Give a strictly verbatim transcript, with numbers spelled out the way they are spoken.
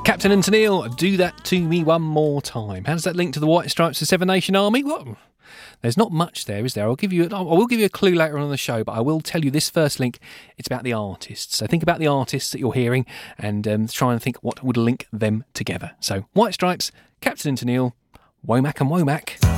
Captain and Tennille, Do That To Me One More Time. How does that link to the White Stripes, the Seven Nation Army? Well, there's not much there, is there? I'll give you, I will give you a clue later on in the show, but I will tell you this first link. It's about the artists. So think about the artists that you're hearing and um, try and think what would link them together. So White Stripes, Captain and Tennille, Womack and Womack.